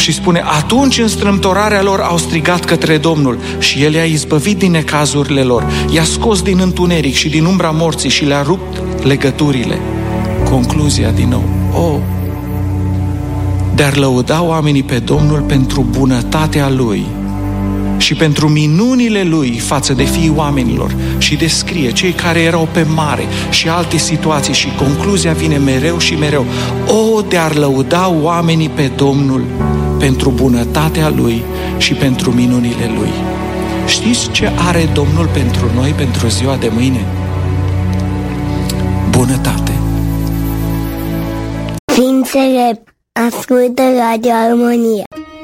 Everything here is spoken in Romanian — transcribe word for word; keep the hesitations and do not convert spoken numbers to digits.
Și spune, atunci în strâmtorarea lor au strigat către Domnul și El i-a izbăvit din necazurile lor, i-a scos din întuneric și din umbra morții și le-a rupt legăturile. Concluzia din nou, oh, de-ar lăuda oamenii pe Domnul pentru bunătatea Lui și pentru minunile Lui față de fiii oamenilor, și descrie cei care erau pe mare și alte situații și concluzia vine mereu și mereu, o, de-ar lăuda oamenii pe Domnul pentru bunătatea Lui și pentru minunile Lui. Știți ce are Domnul pentru noi, pentru ziua de mâine? Bunătate. Fii înțelept, ascultă Radio Armonia.